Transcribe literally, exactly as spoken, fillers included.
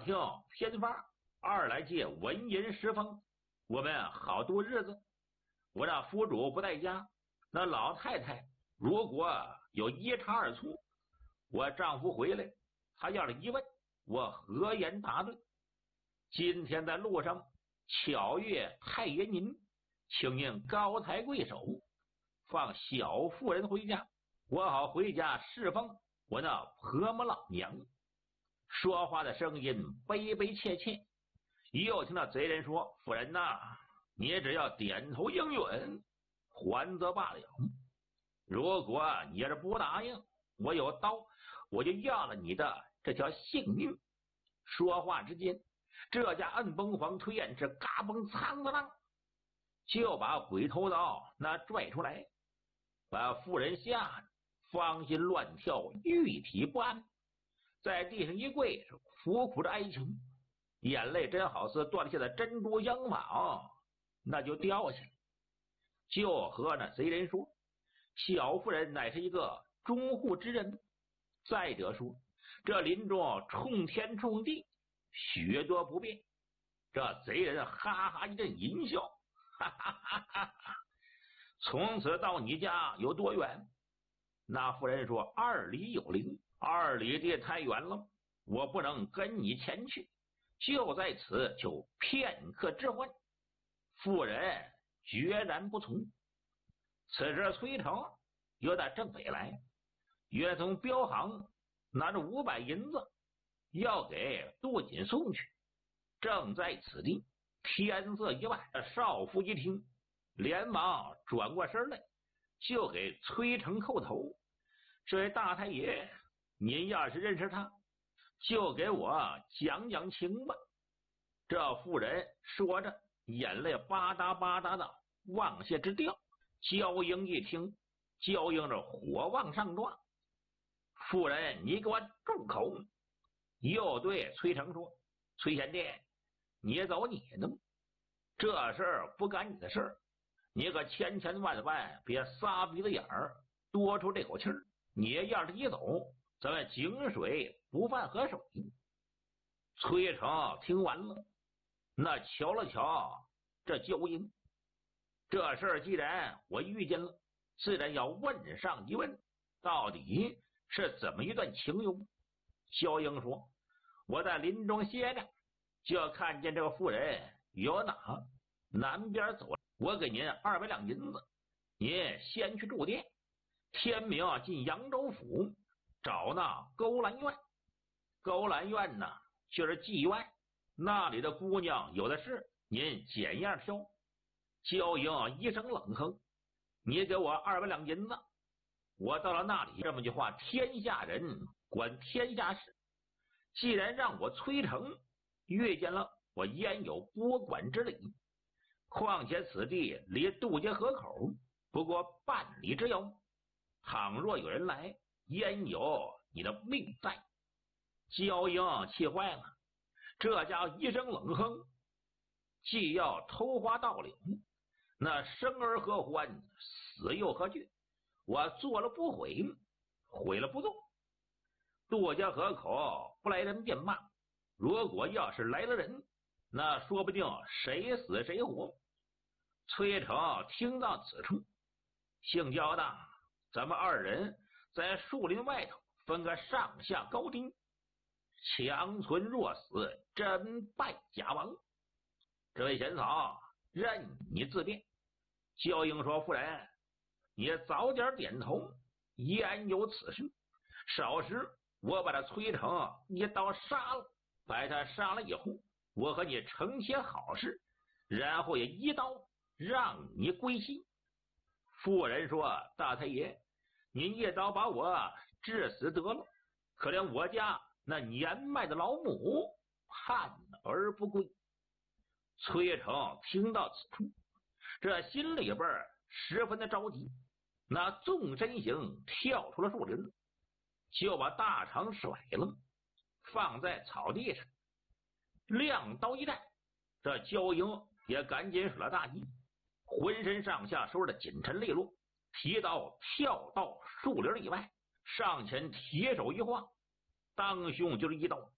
听偏发，二来借文银时风，我们好度日子。我让夫主不在家，那老太太如果有一差二错，我丈夫回来，他要是一问，我何言答对？今天在路上巧遇太爷您，请您高抬贵手，放小妇人回家，我好回家侍奉我那婆母老娘。说话的声音悲悲切切，又听到贼人说：“夫人呐、啊，你只要点头应允，还则罢了。如果你要是不答应，我有刀，我就要了你的这条性命。”说话之间，这家摁崩黄推演是嘎嘣苍的浪，就把鬼头刀那拽出来，把妇人吓得芳心乱跳，玉体不安，在地上一跪，苦苦的哀求，眼泪真好似断下的珍珠央宝，那就掉下来。就和那贼人说，小妇人乃是一个中户之人，再者说这林中冲天冲地，许多不便。这贼人哈哈一阵淫笑，哈哈哈哈哈！从此到你家有多远？那妇人说：二里有灵。二里地太远了，我不能跟你前去，就在此求片刻之欢。妇人决然不从。此时崔成又到正北来，约从镖行拿着五百银子要给杜锦送去。正在此地，天色已晚，少妇一听，连忙转过身来，就给崔成叩头：这位大太爷，您要是认识他，就给我讲讲情吧。这妇人说着，眼泪吧嗒吧嗒的往下直掉。焦英一听，焦英着火往上撞。妇人，你给我住口！又对崔成说：崔贤弟，你走你的，这事儿不干你的事儿，你可千千万万别撒鼻子眼儿，多出这口气儿。你要是一走，咱们井水不犯河水。崔成听完了，那瞧了瞧这焦英，这事儿既然我遇见了，自然要问上一问，到底是怎么一段情由。焦英说：我在林中歇着，就看见这个妇人有哪南边走，我给您二百两银子，您先去住店，天明进扬州府找那勾栏院。勾栏院呢，就是妓院，那里的姑娘有的是，您拣样挑。焦英一声冷哼：你给我二百两银子，我到了那里，这么句话，天下人管天下事，既然让我崔成遇见了，我焉有拨管之理？况且此地离渡街河口不过半里之遥，倘若有人来，焉有你的命在？焦英气坏了，这家伙一声冷哼，既要偷花盗领，那生而何欢，死又何惧？我做了不悔，悔了不动。渡街河口不来人便骂，如果要是来了人，那说不定谁死谁活。崔成听到此处，姓焦的，咱们二人在树林外头分个上下高低，强存弱死，真败假亡。这位贤嫂，任你自便。焦英说：夫人，你早点点头，焉有此事？少时我把他崔成一刀杀了，把他杀了以后，我和你成些好事，然后也一刀让你归西。妇人说：大太爷，您一刀把我致死得了，可怜我家那年迈的老母盼而不归。崔成听到此处，这心里边十分的着急，那纵身形跳出了树林，就把大长甩了，放在草地上，亮刀一战。这焦英也赶紧甩了大衣，浑身上下收拾的紧沉利落，提刀跳到树林以外，上前提手一晃，当胸就是一刀。